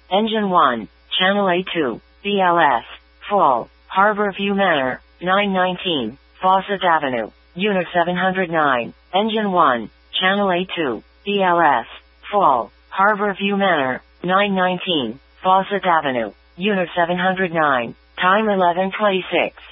Engine 1, Channel A2, BLS, Fall, Harborview Manor, 919, Fawcett Avenue, Unit 709. Engine 1, Channel A2, BLS, Fall, Harborview Manor, 919, Fawcett Avenue, Unit 709. Time 11:26.